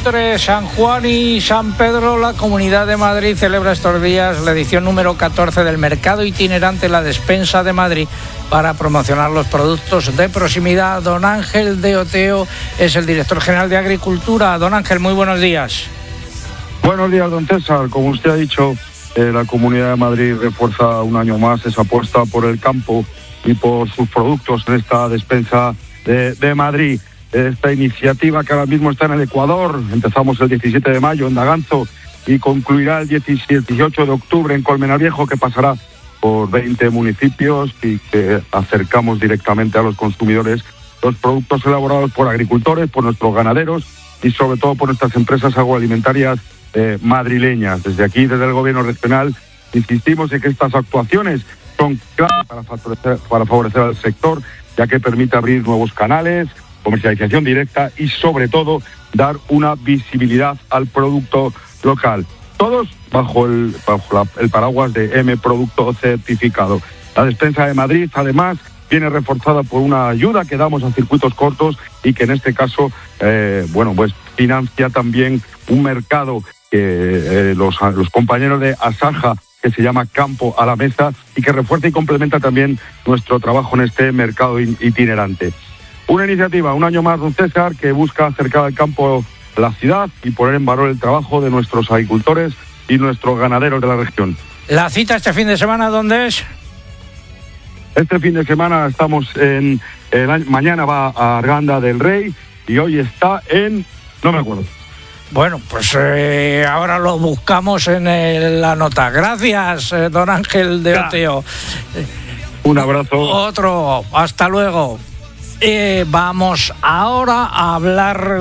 Entre San Juan y San Pedro, la Comunidad de Madrid celebra estos días la edición número 14 del Mercado Itinerante La Despensa de Madrid para promocionar los productos de proximidad. Don Ángel de Oteo es el director general de Agricultura. Don Ángel, muy buenos días. Buenos días, don César. Como usted ha dicho, la Comunidad de Madrid refuerza un año más esa apuesta por el campo y por sus productos en esta despensa de Madrid. Esta iniciativa que ahora mismo está en el Ecuador, empezamos el 17 de mayo en Daganzo y concluirá el 18 de octubre en Colmenar Viejo, que pasará por 20 municipios y que acercamos directamente a los consumidores los productos elaborados por agricultores, por nuestros ganaderos y sobre todo por nuestras empresas agroalimentarias madrileñas. Desde aquí, desde el Gobierno regional, insistimos en que estas actuaciones son clave para favorecer al sector, ya que permite abrir nuevos canales, comercialización directa y sobre todo dar una visibilidad al producto local. Todos bajo el paraguas de M Producto Certificado. La despensa de Madrid, además, viene reforzada por una ayuda que damos a circuitos cortos y que en este caso, financia también un mercado que los compañeros de Asaja, que se llama Campo a la Mesa, y que refuerza y complementa también nuestro trabajo en este mercado itinerante. Una iniciativa, un año más, don César, que busca acercar al campo la ciudad y poner en valor el trabajo de nuestros agricultores y nuestros ganaderos de la región. ¿La cita este fin de semana dónde es? Este fin de semana estamos mañana va a Arganda del Rey y hoy está no me acuerdo. Bueno, pues ahora lo buscamos en la nota. Gracias, don Ángel de Oteo. Un abrazo. Otro, hasta luego. Vamos ahora a hablar